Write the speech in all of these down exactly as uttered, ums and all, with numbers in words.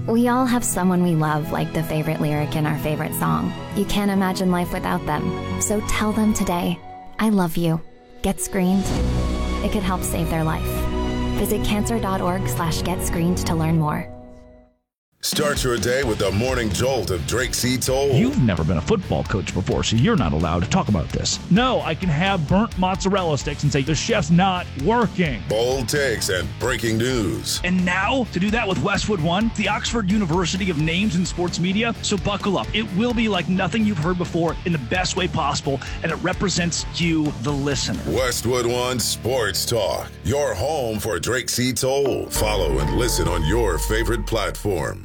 We all have someone we love, like the favorite lyric in our favorite song. You can't imagine life without them. So tell them today, I love you. Get screened. It could help save their life. Visit cancer.org slash get screened to learn more. Start your day with the morning jolt of Drake C. Toll. You've never been a football coach before, so you're not allowed to talk about this. No, I can have burnt mozzarella sticks and say the chef's not working. Bold takes and breaking news. And now, to do that with Westwood One, the Oxford University of Names in Sports Media. So buckle up. It will be like nothing you've heard before in the best way possible, and it represents you, the listener. Westwood One Sports Talk, your home for Drake C. Toll. Follow and listen on your favorite platform.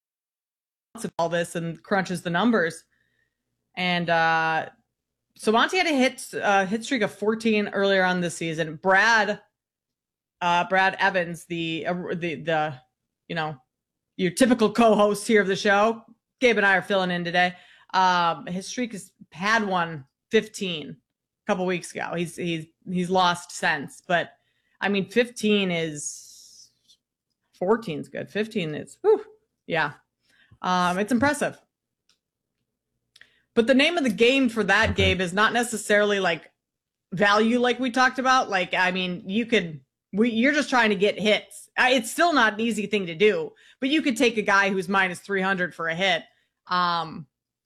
Of all this and crunches the numbers, and uh so Monty had a hit uh hit streak of fourteen earlier on this season. Brad uh Brad Evans, the uh, the the you know your typical co-host here of the show, Gabe and I are filling in today. Um his streak has had one fifteen a couple weeks ago. He's he's he's lost since, but I mean fifteen is fourteen is good. fifteen is whew, yeah. Um, it's impressive. But the name of the game for that, Okay. Gabe, is not necessarily like value like we talked about. Like, I mean, you could, we, you're just trying to get hits. Uh, It's still not an easy thing to do, but you could take a guy who's minus three hundred for a hit. Um,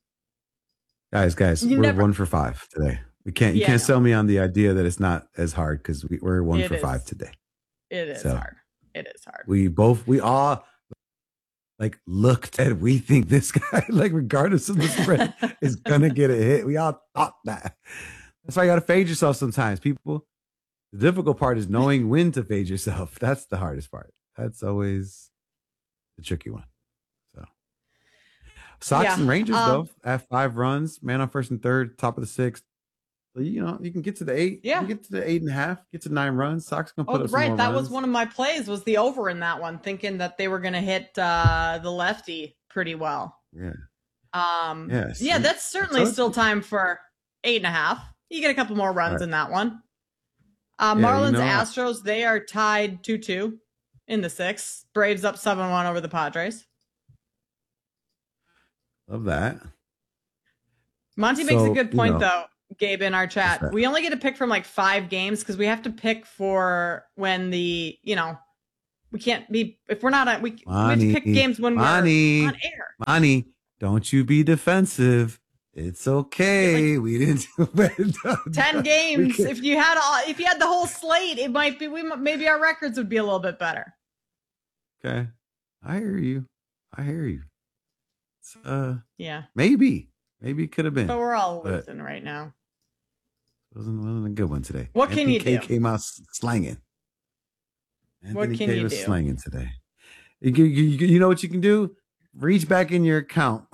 Guys, guys, You we're never- one for five today. We can't, you Yeah, can't no. sell me on the idea that it's not as hard because we, we're one It for is. five today. it is So- hard. It is hard. We both, we all like looked at, we think this guy, like regardless of the spread, is going to get a hit. We all thought that. That's why you got to fade yourself sometimes, people. The difficult part is knowing when to fade yourself. That's the hardest part. That's always the tricky one. So, Sox Yeah, and Rangers, um, though, at five runs, man on first and third, top of the sixth. So, you know, you can get to the eight. Yeah. You can get to the eight and a half, get to nine runs. Sox can put Oh, up some right. more That runs. was one of my plays was the over in that one, thinking that they were going to hit uh, the lefty pretty well. Yeah. Um, Yes. yeah, that's certainly So- still time for eight and a half. You get a couple more runs Right. in that one. Uh, Yeah, you Marlins, know- Astros, they are tied two two in the sixth. Braves up seven one over the Padres. Love that. Monty makes a So, good you point, know- though, Gabe, in our chat. What's that? We only get to pick from like five games because we have to pick for when the, you know, we can't be, if we're not, on, we, we have to pick Money, games when money. we're on air. Monty, don't you be defensive. It's okay. we didn't do it. ten We games. can- If you had all, if you had the whole slate, it might be. We might- maybe our records would be a little bit better. Okay. I hear you. I hear you. It's, uh, Yeah, maybe. Maybe it could have been. but we're all But- losing right now. Wasn't, wasn't a good one today. What can you Anthony K do? came out s- slanging. What Anthony can K you was do? slanging today. You, you, you, you know what you can do? Reach back in your account.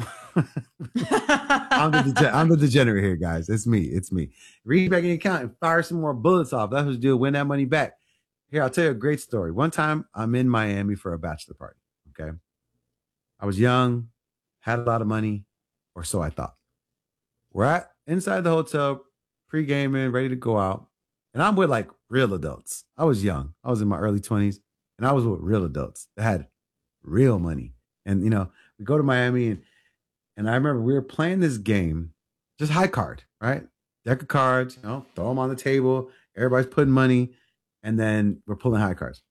I'm, the dege- I'm the degenerate here, guys. It's me. It's me. Reach back in your account and fire some more bullets off. That's what you do. Win that money back. Here, I'll tell you a great story. One time, I'm in Miami for a bachelor party. Okay. I was young, had a lot of money, or so I thought. We're at inside the hotel, pre-gaming, ready to go out. And I'm with like real adults. I was young. I was in my early twenties, and I was with real adults that had real money. And, you know, we go to Miami, and and I remember we were playing this game, just high card, right? Deck of cards, you know, throw them on the table. Everybody's putting money, and then we're pulling high cards.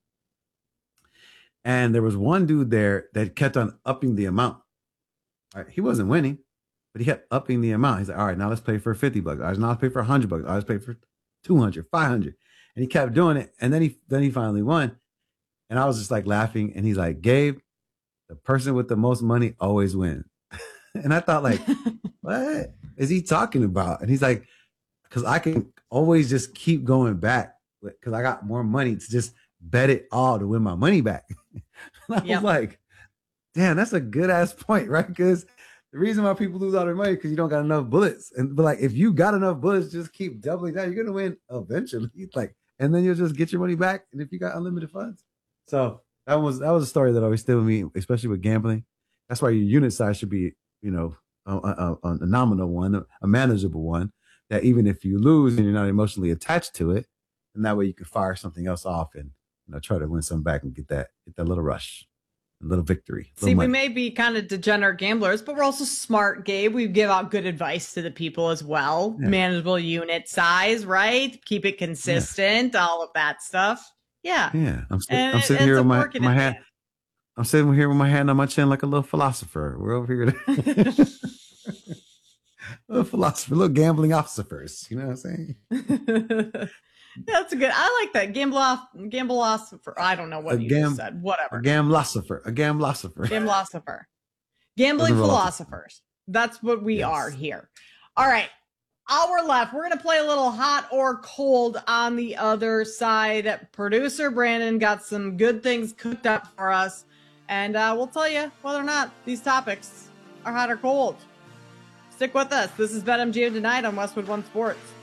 And there was one dude there that kept on upping the amount. All right, he wasn't winning, but he kept upping the amount. He's like, all right, now let's play for fifty bucks. All right, now let's play for one hundred bucks. All right, let's play for two hundred, five hundred. And he kept doing it. And then he then he finally won. And I was just like laughing. And he's like, Gabe, the person with the most money always wins. And I thought, like, what is he talking about? And he's like, because I can always just keep going back because I got more money to just bet it all to win my money back. And I Yep. was like, damn, that's a good ass point, right? Because the reason why people lose all their money because you don't got enough bullets. And but like if you got enough bullets, just keep doubling down. You're gonna win eventually. Like, and then you'll just get your money back. And if you got unlimited funds. So that was that was a story that always stayed with me, especially with gambling. That's why your unit size should be, you know, a, a, a, a nominal one, a manageable one. That even if you lose and you're not emotionally attached to it, and that way you can fire something else off and you know try to win some back and get that get that little rush. a little victory. A little See, money. we may be kind of degenerate gamblers, but we're also smart, Gabe. We give out good advice to the people as well. Yeah. Manageable unit size, right? Keep it consistent, yeah. all of that stuff. Yeah. Yeah. I'm, st- And I'm it sitting here with ends my, up working my in the hand. end. I'm sitting here with my hand on my chin like a little philosopher. We're over here. To a little philosopher, a little gambling officers. You know what I'm saying? That's a good. I like that. Gamble off, gamble off. I don't know what A you gam- just said. Whatever. A gamblosopher. A gamblosopher. Gamblosopher. Gambling Doesn't roll off. philosophers. That's what we Yes. are here. All right. Hour left. We're going to play a little hot or cold on the other side. Producer Brandon got some good things cooked up for us. And uh, we'll tell you whether or not these topics are hot or cold. Stick with us. This is BetMGM Tonight on Westwood One Sports.